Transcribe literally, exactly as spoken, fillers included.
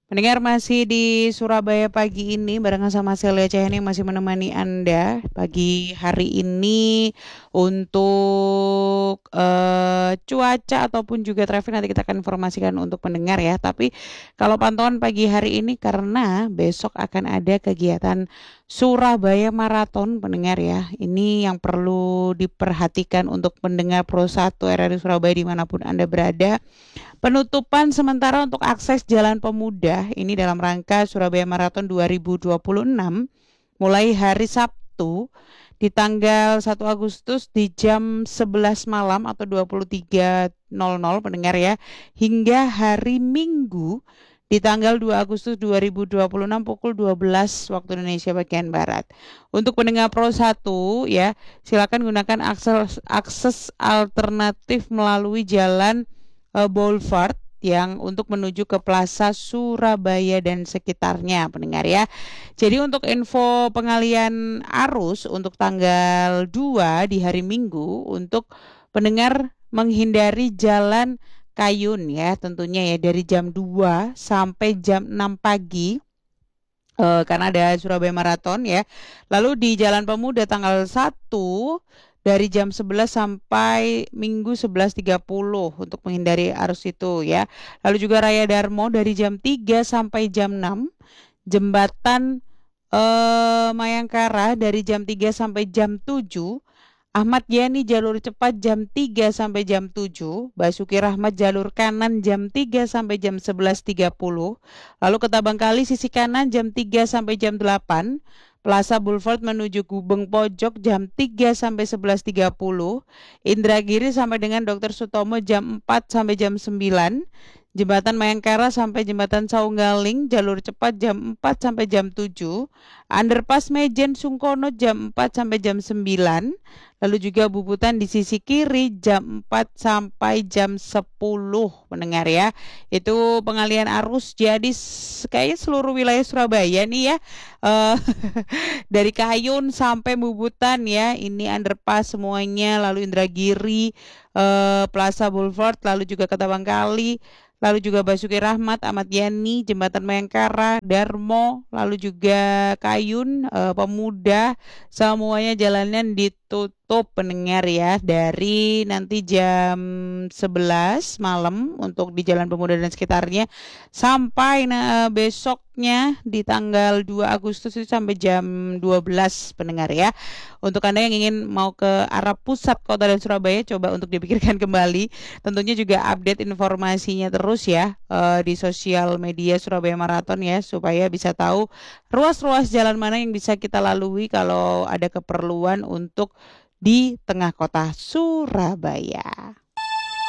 Pendengar masih di Surabaya pagi ini barengan sama Celia Cahani yang masih menemani Anda pagi hari ini untuk eh, cuaca ataupun juga traffic nanti kita akan informasikan untuk pendengar ya. Tapi kalau pantauan pagi hari ini karena besok akan ada kegiatan Surabaya Marathon pendengar ya. Ini yang perlu diperhatikan untuk pendengar Pro satu R R I Surabaya dimanapun Anda berada. Penutupan sementara untuk akses Jalan Pemuda ini dalam rangka Surabaya Marathon dua ribu dua puluh enam mulai hari Sabtu di tanggal satu Agustus di jam sebelas malam atau dua puluh tiga nol nol pendengar ya hingga hari Minggu di tanggal dua Agustus dua ribu dua puluh enam pukul dua belas waktu Indonesia bagian Barat. Untuk pendengar Pro satu ya, silakan gunakan akses akses alternatif melalui jalan uh, Boulevard yang untuk menuju ke Plaza Surabaya dan sekitarnya pendengar ya. Jadi untuk info pengalian arus untuk tanggal dua di hari Minggu untuk pendengar menghindari jalan Kayun ya tentunya ya dari jam dua sampai jam enam pagi. Uh, karena ada Surabaya Marathon ya. Lalu di Jalan Pemuda tanggal satu dari jam sebelas sampai Minggu sebelas tiga puluh untuk menghindari arus itu ya. Lalu juga Raya Darmo dari jam tiga sampai jam enam. Jembatan eh, Mayangkara dari jam tiga sampai jam tujuh. Ahmad Yani jalur cepat jam tiga sampai jam tujuh, Basuki Rahmat jalur kanan jam tiga sampai jam sebelas tiga puluh. Lalu Ketabangkali sisi kanan jam tiga sampai jam delapan. Plaza Boulevard menuju Gubeng Pojok jam tiga sampai sebelas tiga puluh. Indragiri sampai dengan Dokter Sutomo jam empat sampai jam sembilan. Jembatan Mayangkara sampai Jembatan Saunggaling jalur cepat jam empat sampai jam tujuh. Underpass Mejen Sungkono jam empat sampai jam sembilan. Lalu juga Bubutan di sisi kiri jam empat sampai jam sepuluh pendengar ya. Itu pengalian arus jadi kayaknya seluruh wilayah Surabaya nih ya. Uh, dari Kayun sampai Bubutan ya. Ini underpass semuanya. Lalu Indragiri, uh, Plaza Boulevard, lalu juga Ketabangkali. Lalu juga Basuki Rahmat, Ahmad Yani, Jembatan Mayangkara, Darmo, lalu juga Kayun, uh, Pemuda, semuanya jalannya ditutup pendengar ya dari nanti jam sebelas malam untuk di Jalan Pemuda dan sekitarnya sampai nah, besoknya di tanggal dua Agustus itu sampai jam dua belas pendengar ya. Untuk Anda yang ingin mau ke arah pusat kota dan Surabaya coba untuk dipikirkan kembali. Tentunya juga update informasinya terus ya uh, di sosial media Surabaya Marathon ya supaya bisa tahu ruas-ruas jalan mana yang bisa kita lalui kalau ada keperluan untuk di tengah kota Surabaya.